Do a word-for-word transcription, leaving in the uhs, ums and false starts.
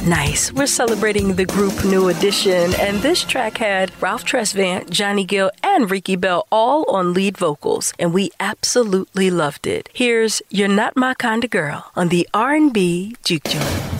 Nice. We're celebrating the group New Edition, and this track had Ralph Tresvant, Johnny Gill, and Ricky Bell all on lead vocals, and we absolutely loved it. Here's You're Not My Kinda Girl on the R and B Juke Joint.